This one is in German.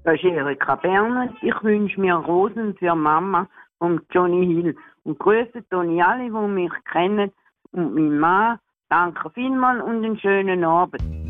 Das ist Erika Bernert. Ich wünsche mir Rosen für Mama von Johnny Hill. Und grüße Toni alle, die mich kennen. Und mein Mann. Danke vielmals und einen schönen Abend.